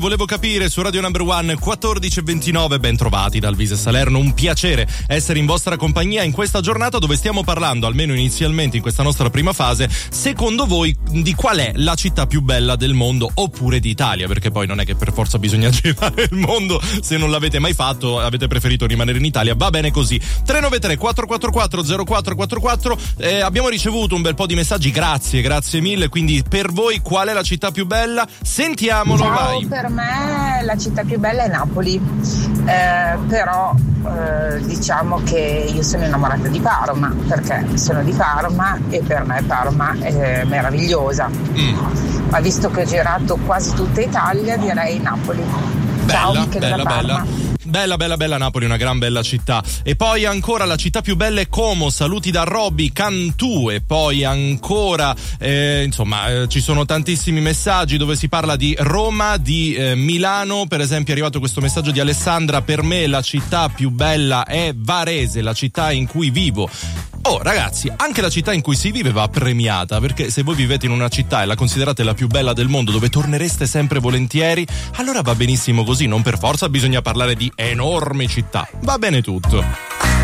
Volevo capire su Radio Number One 14:29, ben trovati dal Vise Salerno, un piacere essere in vostra compagnia in questa giornata dove stiamo parlando, almeno inizialmente in questa nostra prima fase, secondo voi di qual è la città più bella del mondo oppure d'Italia, perché poi non è che per forza bisogna girare il mondo, se non l'avete mai fatto, avete preferito rimanere in Italia, va bene così. 393 444 0444, abbiamo ricevuto un bel po' di messaggi, grazie mille, quindi per voi qual è la città più bella? Sentiamolo, Ciao, vai. Per me la città più bella è Napoli, però diciamo che io sono innamorata di Parma, perché sono di Parma e per me Parma è meravigliosa. Ma visto che ho girato quasi tutta Italia, direi Napoli. Ciao, Michele da Parma. Bella Napoli, una gran bella città. E poi ancora la città più bella è Como, saluti da Robby, Cantù. E poi ancora ci sono tantissimi messaggi dove si parla di Roma, di Milano. Per esempio è arrivato questo messaggio di Alessandra: per me la città più bella è Varese, la città in cui vivo. Oh ragazzi, anche la città in cui si vive va premiata, perché se voi vivete in una città e la considerate la più bella del mondo, dove tornereste sempre volentieri, allora va benissimo così, non per forza bisogna parlare di enormi città, va bene tutto.